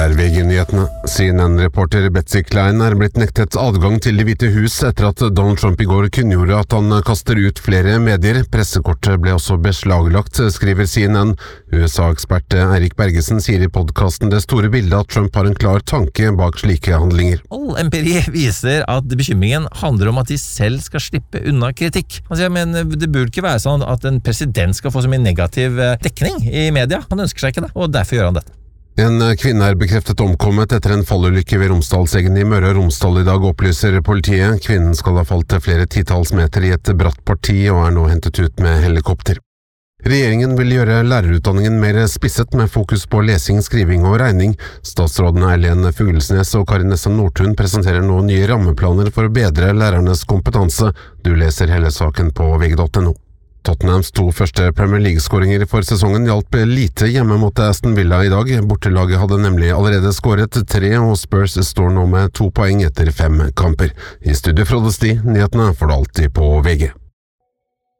VG-nyhetene. CNN-reporter Betsy Klein blitt nektet adgang til Det hvite hus etter at Donald Trump I går kunngjorde at han kaster ut flere medier. Pressekortet ble også beslaglagt, skriver CNN. USA-ekspert Eirik Bergesen sier I podcasten Det store bildet at Trump har en klar tanke bak slike handlinger. All empiri viser at bekymringen handler om at de selv skal slippe unna kritikk. Han sier, men det burde ikke være sånn at en president skal få så mye negativ dekning I media. Han ønsker seg ikke det, og derfor gjør han dette. En kvinne bekreftet omkommet etter en fallulykke ved Romsdalseggen I Møre og Romsdal I dag, opplyser politiet. Kvinnen skal ha falt flere titalls meter I et bratt parti og nå hentet ut med helikopter. Regjeringen vil gjøre lærerutdanningen mer spisset med fokus på lesing, skriving og regning. Statsrådene Eileen Fuglesnes og Kari Nessa Nordtun presenterer nå nye rammeplaner for å bedre lærernes kompetanse. Du leser hele saken på vg.no. Tottenhams 2 første Premier League-skåringer for sesongen hjalp lite hjemme mot Aston Villa I dag. Bortelaget hadde nemlig allerede skåret 3, og Spurs står nå med 2 poeng etter 5 kamper. I studio Frode Sti, nyhetene får du alltid på VG.